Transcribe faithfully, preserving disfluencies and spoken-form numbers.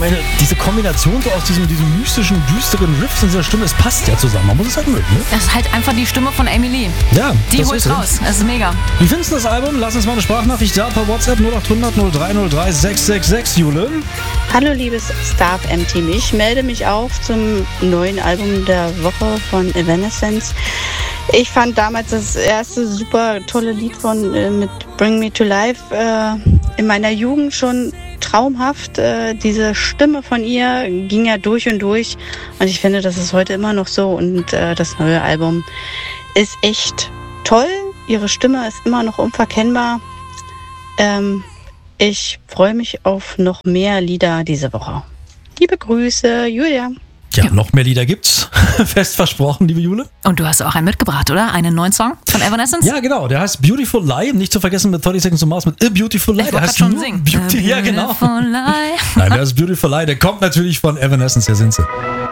meine, diese Kombination so aus diesem, diesem mystischen, düsteren Riffs in dieser Stimme, es passt ja zusammen. Man muss es halt mögen, ne? Das ist halt einfach die Stimme von Amy Lee. Ja, die das holt ist raus. Das ist mega. Wie findest du das Album? Lass uns mal eine Sprachnachricht da per WhatsApp null acht hundert null drei null drei sechs sechs sechs, Jule. Hallo liebes Staff-M-Team, ich melde mich auf zum neuen Album der Woche von Evanescence. Ich fand damals das erste super tolle Lied von äh, mit Bring Me to Life äh, in meiner Jugend schon traumhaft. Äh, diese Stimme von ihr ging ja durch und durch und ich finde, das ist heute immer noch so und äh, das neue Album ist echt toll. Ihre Stimme ist immer noch unverkennbar. Ähm, ich freue mich auf noch mehr Lieder diese Woche. Liebe Grüße, Julia. Ja, noch mehr Lieder gibt's. Fest versprochen, liebe Jule. Und du hast auch einen mitgebracht, oder? Einen neuen Song von Evanescence? Ja, genau. Der heißt Beautiful Lie. Nicht zu vergessen mit dreißig Seconds to Mars mit A Beautiful Lie. Ich Der wollte heißt schon nur singen. Beauty- A ja, genau. Beautiful Lie. Nein, der ist Beautiful Lie. Der kommt natürlich von Evanescence. Der sind sie.